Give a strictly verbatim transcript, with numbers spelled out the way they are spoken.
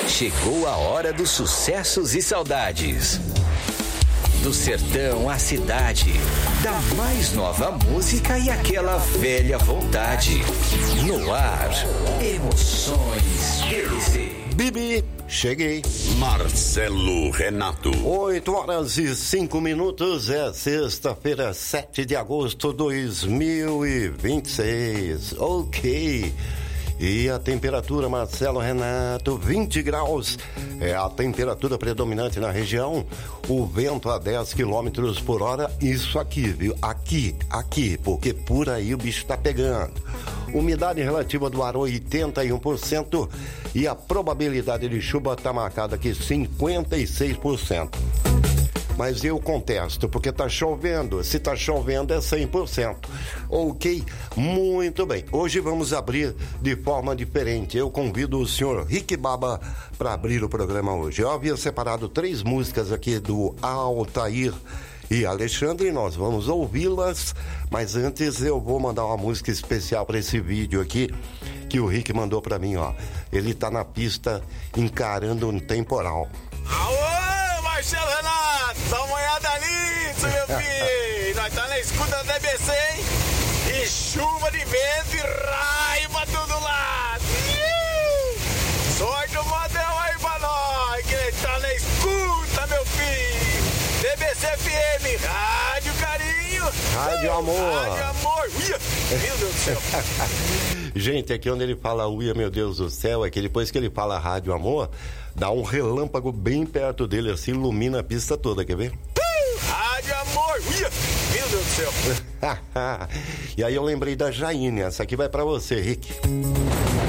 Chegou a hora dos sucessos e saudades. Do sertão à cidade, da mais nova música e aquela velha vontade. No ar, Emoções Q Z. Bibi, cheguei. Marcelo Renato. oito horas e cinco minutos, é sexta-feira, sete de agosto de dois mil e vinte e seis. Ok. E a temperatura, Marcelo Renato, vinte graus, é a temperatura predominante na região, o vento a dez quilômetros por hora, isso aqui, viu? Aqui, aqui, porque por aí o bicho tá pegando. Umidade relativa do ar oitenta e um por cento e a probabilidade de chuva tá marcada aqui cinquenta e seis por cento. Mas eu contesto, porque tá chovendo. Se tá chovendo é cem por cento. Ok? Muito bem. Hoje vamos abrir de forma diferente. Eu convido o senhor Rick Baba para abrir o programa hoje. Eu havia separado três músicas aqui do Altair e Alexandre, nós vamos ouvi-las, mas antes eu vou mandar uma música especial para esse vídeo aqui que o Rick mandou para mim, ó. Ele tá na pista encarando um temporal. Aô, Marcelo Renato, dá uma olhada nisso, meu filho. Nós tá na escuta da D B C, hein? E chuva de vento e raio pra todo lado. Sorte o modelo aí pra nós, que tá na escuta, meu filho. D B C F M, Rádio Carinho. Rádio Amor. Rádio Amor. Uia, meu Deus do céu. Gente, aqui onde ele fala uia, meu Deus do céu, é que depois que ele fala Rádio Amor, dá um relâmpago bem perto dele, assim, ilumina a pista toda, quer ver? Rádio Amor. Uia, meu Deus do céu. E aí eu lembrei da Jaine, essa aqui vai pra você, Rick.